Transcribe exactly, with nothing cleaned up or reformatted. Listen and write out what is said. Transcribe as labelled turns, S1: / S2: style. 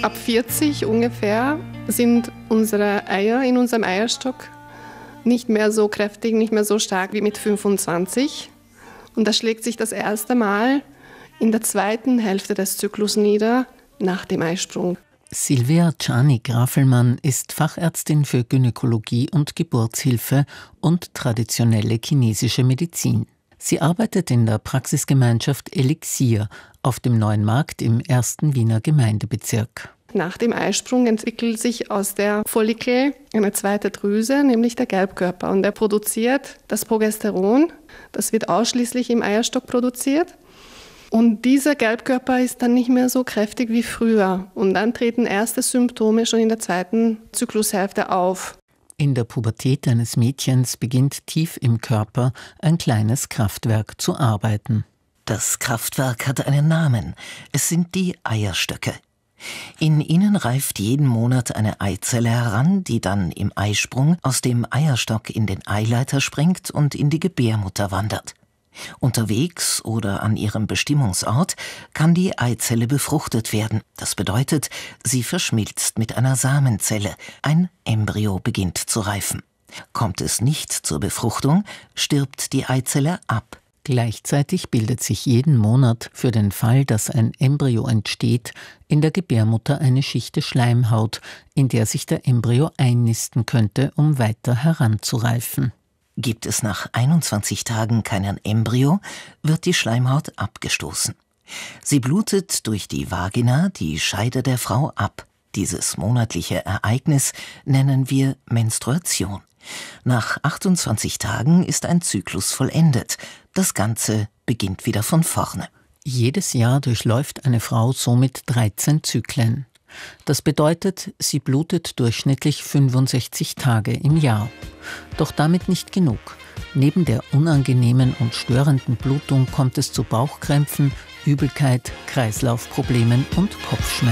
S1: Ab vierzig ungefähr sind unsere Eier in unserem Eierstock nicht mehr so kräftig, nicht mehr so stark wie mit fünfundzwanzig. Und das schlägt sich das erste Mal in der zweiten Hälfte des Zyklus nieder, nach dem Eisprung.
S2: Silvia Czarnik-Raffelmann ist Fachärztin für Gynäkologie und Geburtshilfe und traditionelle chinesische Medizin. Sie arbeitet in der Praxisgemeinschaft Elixier auf dem Neuen Markt im ersten Wiener Gemeindebezirk.
S1: Nach dem Eisprung entwickelt sich aus der Follikel eine zweite Drüse, nämlich der Gelbkörper. Und der produziert das Progesteron. Das wird ausschließlich im Eierstock produziert. Und dieser Gelbkörper ist dann nicht mehr so kräftig wie früher. Und dann treten erste Symptome schon in der zweiten Zyklushälfte auf.
S2: In der Pubertät eines Mädchens beginnt tief im Körper ein kleines Kraftwerk zu arbeiten.
S3: Das Kraftwerk hat einen Namen. Es sind die Eierstöcke. In ihnen reift jeden Monat eine Eizelle heran, die dann im Eisprung aus dem Eierstock in den Eileiter springt und in die Gebärmutter wandert. Unterwegs oder an ihrem Bestimmungsort kann die Eizelle befruchtet werden. Das bedeutet, sie verschmilzt mit einer Samenzelle. Ein Embryo beginnt zu reifen. Kommt es nicht zur Befruchtung, stirbt die Eizelle ab.
S2: Gleichzeitig bildet sich jeden Monat für den Fall, dass ein Embryo entsteht, in der Gebärmutter eine Schicht Schleimhaut, in der sich der Embryo einnisten könnte, um weiter heranzureifen.
S3: Gibt es nach einundzwanzig Tagen keinen Embryo, wird die Schleimhaut abgestoßen. Sie blutet durch die Vagina, die Scheide der Frau, ab. Dieses monatliche Ereignis nennen wir Menstruation. Nach achtundzwanzig Tagen ist ein Zyklus vollendet. Das Ganze beginnt wieder von vorne.
S2: Jedes Jahr durchläuft eine Frau somit dreizehn Zyklen. Das bedeutet, sie blutet durchschnittlich fünfundsechzig Tage im Jahr. Doch damit nicht genug. Neben der unangenehmen und störenden Blutung kommt es zu Bauchkrämpfen, Übelkeit, Kreislaufproblemen und Kopfschmerzen.